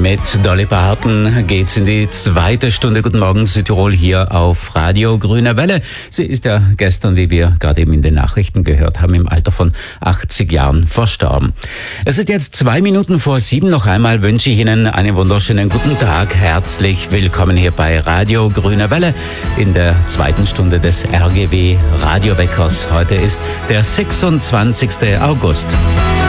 Mit Dolly Parton geht's in die zweite Stunde. Guten Morgen Südtirol hier auf Radio Grüne Welle. Sie ist ja gestern, wie wir gerade eben in den Nachrichten gehört haben, im Alter von 80 Jahren verstorben. Es ist jetzt 2 Minuten vor 7. Noch einmal wünsche ich Ihnen einen wunderschönen guten Tag. Herzlich willkommen hier bei Radio Grüne Welle in der zweiten Stunde des RGW Radioweckers. Heute ist der 26. August.